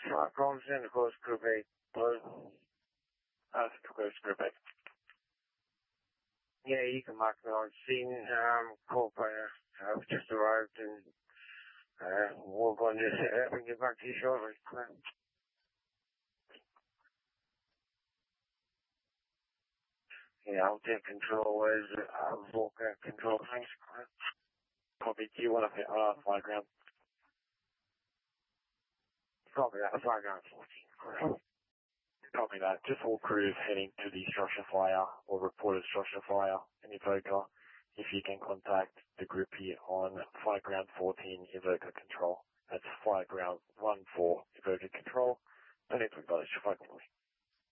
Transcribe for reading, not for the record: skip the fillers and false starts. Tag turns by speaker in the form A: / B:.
A: Comms in, close group 8. Close. Close group 8. Yeah, you can mark me on scene. Co-operator. I've just arrived and we're going to bring you back to you shortly. Yeah, I'll take control as Volker control things. Copy. Do you want to hit fly ground? Copy that. Fly ground 14. Copy that. Just all crews heading to the structure fire or reported structure fire in Evoker. If you can contact the group here on flight ground 14 Evoker control. That's flight ground 14 Evoker control. Don't need to acknowledge. Flight control.